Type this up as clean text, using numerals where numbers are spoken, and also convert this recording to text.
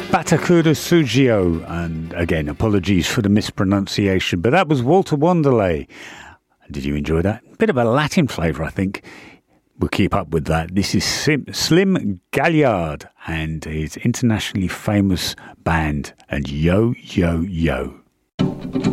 Batakuda Sugio, and again, apologies for the mispronunciation, but that was Walter Wanderley. Did you enjoy that? Bit of a Latin flavour, I think. We'll keep up with that. This is Slim Galliard and his internationally famous band, and Yo Yo Yo.